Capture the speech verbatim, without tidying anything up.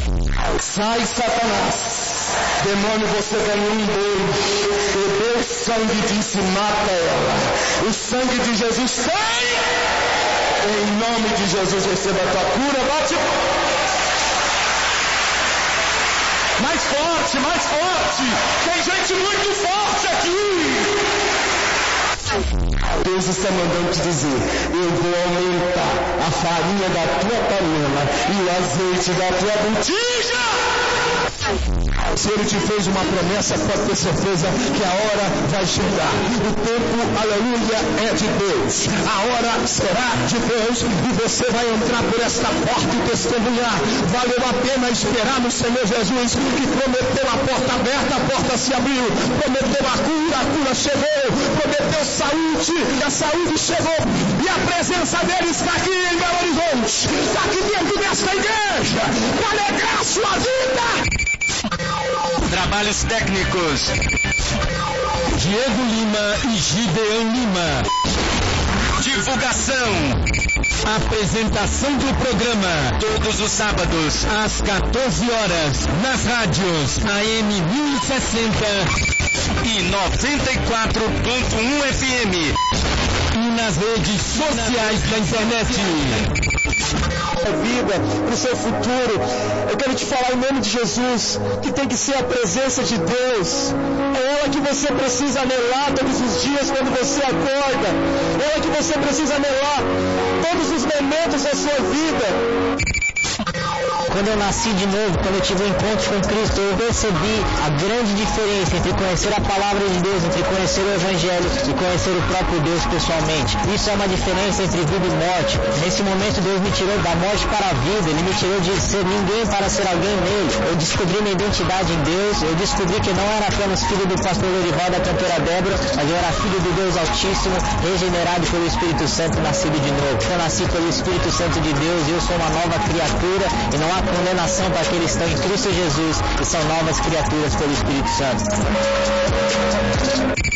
Sai, Satanás. Demônio, você ganhou um boi. Bebeu sangue e disse, mata ela. O sangue de Jesus sai. Em nome de Jesus, receba a tua cura. Bate. Mais forte, mais forte. Tem gente muito forte aqui. Deus está mandando te dizer, eu vou aumentar a farinha da tua panela e o azeite da tua botija. Se Ele te fez uma promessa, pode ter certeza que a hora vai chegar. O tempo, aleluia, é de Deus. A hora será de Deus e você vai entrar por esta porta e testemunhar. Valeu a pena esperar no Senhor Jesus, que prometeu a porta aberta, a porta se abriu. Prometeu a cura, a cura chegou. Prometeu saúde, e a saúde chegou. E a presença dele está aqui em Belo Horizonte. Está aqui dentro desta igreja para alegrar a sua vida. Trabalhos técnicos Diego Lima e Gideão Lima. Divulgação. Apresentação do programa Todos os sábados às quatorze horas nas rádios A M mil e sessenta e noventa e quatro ponto um F M e nas redes sociais da internet. Vida, para o seu futuro, eu quero te falar em nome de Jesus que tem que ser a presença de Deus. É ela que você precisa anelar todos os dias quando você acorda. É ela que você precisa anelar todos os momentos da sua vida. Quando eu nasci de novo, quando eu tive um encontro com Cristo, eu percebi a grande diferença entre conhecer a palavra de Deus, entre conhecer o Evangelho e conhecer o próprio Deus pessoalmente. Isso é uma diferença entre vida e morte. Nesse momento, Deus me tirou da morte para a vida. Ele me tirou de ser ninguém para ser alguém nele. Eu descobri minha identidade em Deus. Eu descobri que não era apenas filho do pastor Lorival, da cantora Débora, mas eu era filho do Deus Altíssimo, regenerado pelo Espírito Santo, nascido de novo. Eu nasci pelo Espírito Santo de Deus e eu sou uma nova criatura e não há condenação para aqueles que estão em Cristo Jesus e são novas criaturas pelo Espírito Santo.